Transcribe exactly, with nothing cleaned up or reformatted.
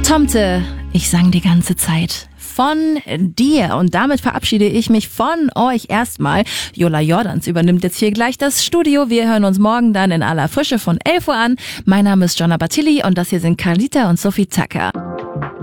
Tomte, ich sang die ganze Zeit von dir. Und damit verabschiede ich mich von euch erstmal. Jola Jordans übernimmt jetzt hier gleich das Studio. Wir hören uns morgen dann in aller Frische von elf Uhr an. Mein Name ist Jonna Batilli und das hier sind Carlita und Sophie Tucker.